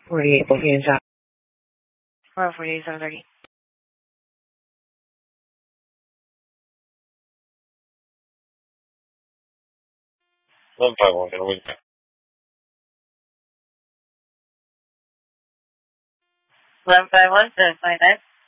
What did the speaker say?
48, booking in shop. 48, 730. 151, can I wait? 1151, 759.